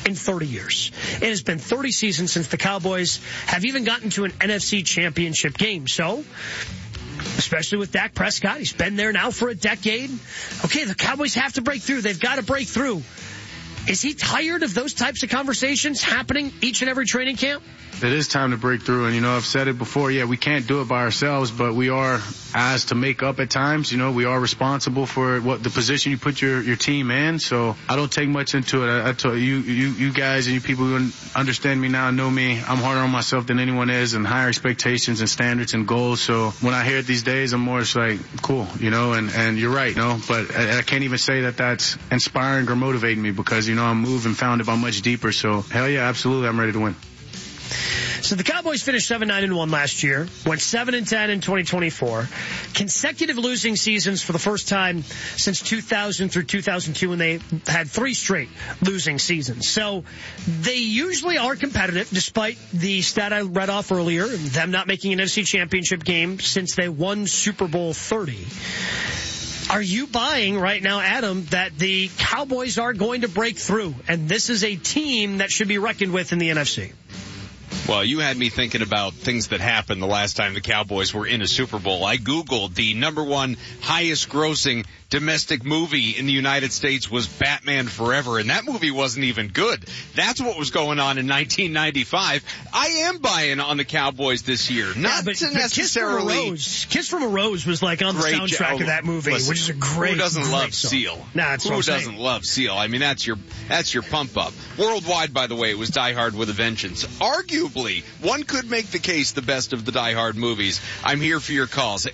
in 30 years. It has been 30 seasons since the Cowboys have even gotten to an NFC championship game. So, especially with Dak Prescott, he's been there now for a decade. Okay, the Cowboys have to break through. They've got to break through. Is he tired of those types of conversations happening each and every training camp? It is time to break through. And, I've said it before. Yeah, we can't do it by ourselves, but we are asked to make up at times. We are responsible for what the position you put your team in. So I don't take much into it. I told you guys and you people who understand me now know me. I'm harder on myself than anyone is, and higher expectations and standards and goals. So when I hear it these days, I'm more just like, cool, and you're right, but I can't even say that that's inspiring or motivating me because, I'm moving founded by much deeper. So hell yeah, absolutely. I'm ready to win. So the Cowboys finished 7-9-1 last year, went 7-10 in 2024. Consecutive losing seasons for the first time since 2000 through 2002 when they had 3 straight losing seasons. So they usually are competitive, despite the stat I read off earlier, them not making an NFC championship game since they won Super Bowl 30. Are you buying right now, Adam, that the Cowboys are going to break through, and this is a team that should be reckoned with in the NFC? Well, you had me thinking about things that happened the last time the Cowboys were in a Super Bowl. I Googled the number 1 highest grossing domestic movie in the United States was Batman Forever, and that movie wasn't even good. That's what was going on in 1995. I am buying on the Cowboys this year. Not necessarily. Kiss from a Rose was like on the soundtrack of that movie, which is a great. Who doesn't love song. Seal? Nah, that's who doesn't love Seal? I mean, that's your pump up. Worldwide, by the way, it was Die Hard with a Vengeance. Arguably, one could make the case the best of the Die Hard movies. I'm here for your calls.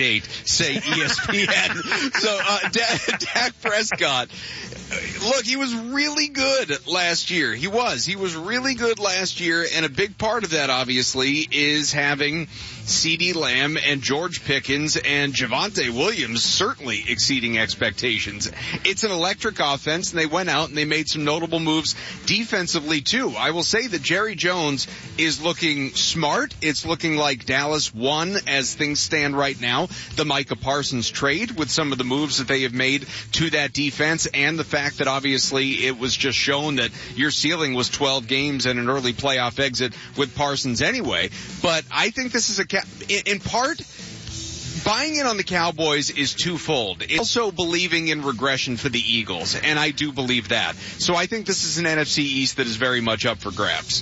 888-SAY-ESPN. So, Dak Prescott, look, he was really good last year. He was really good last year, and a big part of that, obviously, is having CeeDee Lamb and George Pickens and Javonte Williams certainly exceeding expectations. It's an electric offense, and they went out and they made some notable moves defensively, too. I will say that Jerry Jones is looking smart. It's looking like Dallas won, as things stand right now, the Micah Parsons trade with some of the moves that they have made to that defense, and the fact that obviously it was just shown that your ceiling was 12 games and an early playoff exit with Parsons anyway. But I think this is in part, buying in on the Cowboys is twofold. It's also believing in regression for the Eagles, and I do believe that. So I think this is an NFC East that is very much up for grabs.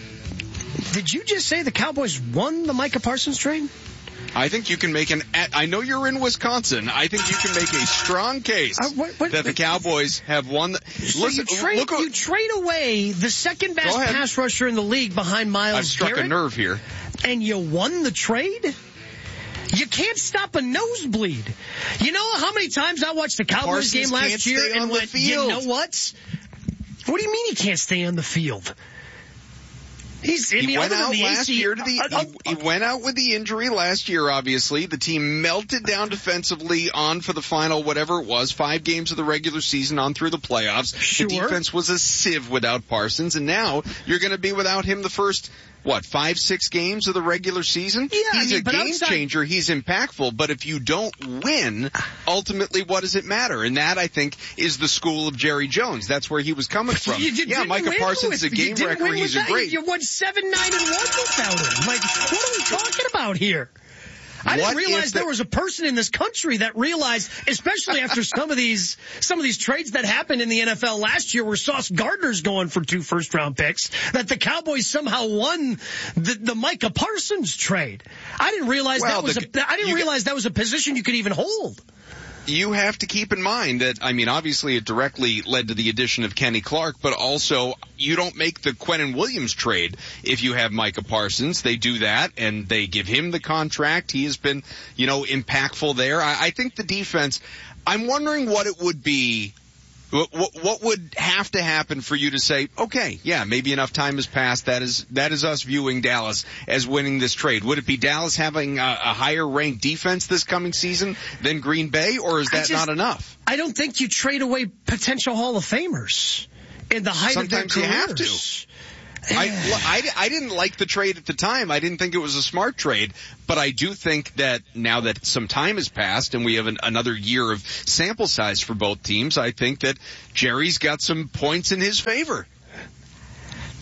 Did you just say the Cowboys won the Micah Parsons trade? I think you can make I know you're in Wisconsin. I think you can make a strong case that the Cowboys have won. You trade away the second best pass rusher in the league behind Myles Garrett. I've struck a nerve here. And you won the trade? You can't stop a nosebleed. You know how many times I watched the Cowboys game last year and went, you know what? What do you mean he can't stay on the field? He went out with the injury last year, obviously. The team melted down defensively on for the final, whatever it was, 5 games of the regular season on through the playoffs. Sure. The defense was a sieve without Parsons, and now you're going to be without him the first 5-6 games of the regular season? Yeah, he's a game changer. He's impactful. But if you don't win, ultimately, what does it matter? And that, I think, is the school of Jerry Jones. That's where he was coming from. Micah Parsons is a game wrecker. He's great. You won 7-9-1 without him. Like, what are we talking about here? I didn't realize there was a person in this country that realized, especially after some of these trades that happened in the NFL last year where Sauce Gardner's going for 2 first-round picks, that the Cowboys somehow won the Micah Parsons trade. I didn't realize that was a position you could even hold. You have to keep in mind that, obviously it directly led to the addition of Kenny Clark, but also you don't make the Quinnen Williams trade if you have Micah Parsons. They do that, and they give him the contract. He has been, impactful there. I think the defense, I'm wondering what it would be. What would have to happen for you to say, okay, yeah, maybe enough time has passed. That is us viewing Dallas as winning this trade. Would it be Dallas having a higher ranked defense this coming season than Green Bay, or is that not enough? I don't think you trade away potential Hall of Famers in the height of their careers. Sometimes you have to. I didn't like the trade at the time. I didn't think it was a smart trade, but I do think that now that some time has passed and we have another year of sample size for both teams, I think that Jerry's got some points in his favor.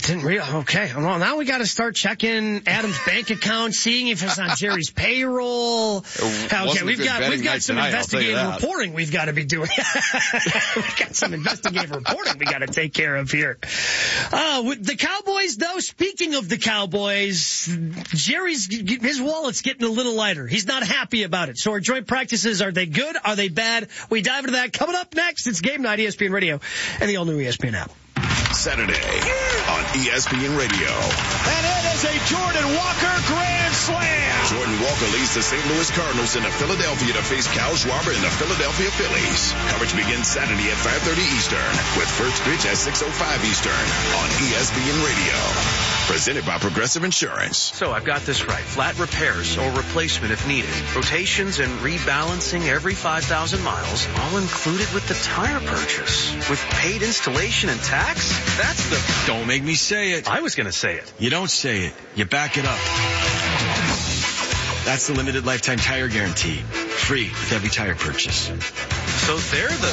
Okay. Well, now we got to start checking Adam's bank account, seeing if it's on Jerry's payroll. Okay, we've got some investigative reporting we've got to be doing. We've got some investigative reporting we got to take care of here. The Cowboys, though, speaking of the Cowboys, his wallet's getting a little lighter. He's not happy about it. So our joint practices, are they good? Are they bad? We dive into that coming up next. It's Game Night, ESPN Radio, and the all-new ESPN app. Saturday on ESPN Radio. And it is a Jordan Walker grand slam. Jordan Walker leads the St. Louis Cardinals into Philadelphia to face Kyle Schwarber and the Philadelphia Phillies. Coverage begins Saturday at 5:30 Eastern with first pitch at 6:05 Eastern on ESPN Radio. Presented by Progressive Insurance. So I've got this right. Flat repairs or replacement if needed. Rotations and rebalancing every 5,000 miles, all included with the tire purchase. With paid installation and tax? That's the... Don't make me say it. I was going to say it. You don't say it. You back it up. That's the limited lifetime tire guarantee. Free with every tire purchase. So they're the...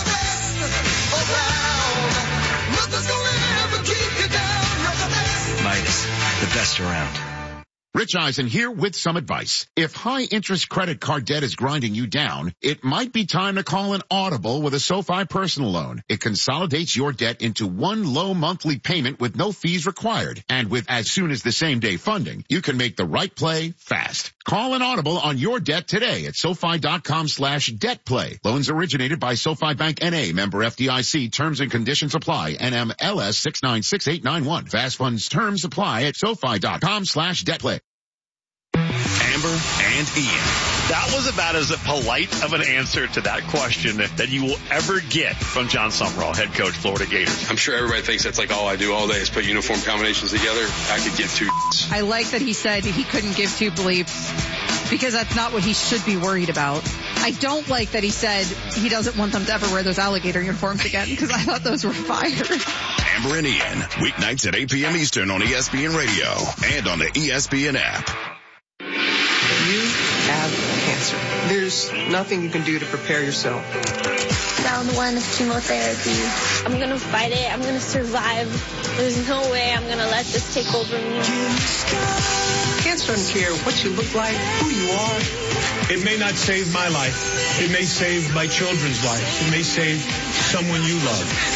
Midas, the best around. Rich Eisen here with some advice. If high-interest credit card debt is grinding you down, it might be time to call an Audible with a SoFi personal loan. It consolidates your debt into one low monthly payment with no fees required. And with as soon as the same-day funding, you can make the right play fast. Call an Audible on your debt today at SoFi.com/debtplay. Loans originated by SoFi Bank N.A. Member FDIC. Terms and conditions apply. NMLS 696891. Fast funds terms apply at SoFi.com/debtplay. Amber and Ian. That was about as polite of an answer to that question that you will ever get from John Summerall, head coach, Florida Gators. I'm sure everybody thinks that's like all I do all day is put uniform combinations together. I could give two. I like that he said he couldn't give two bleeps because that's not what he should be worried about. I don't like that he said he doesn't want them to ever wear those alligator uniforms again because I thought those were fire. Amber and Ian, weeknights at 8 p.m. Eastern on ESPN Radio and on the ESPN app. You have cancer. There's nothing you can do to prepare yourself. Round 1 of chemotherapy. I'm going to fight it. I'm going to survive. There's no way I'm going to let this take over me. Cancer doesn't care what you look like, who you are. It may not save my life. It may save my children's lives. It may save someone you love.